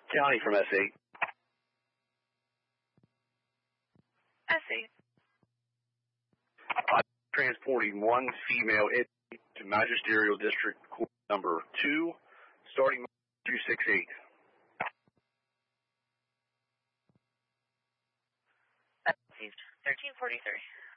County from S8. S8. I'm transporting one female to Magisterial District Court number 2, starting 268. 1343.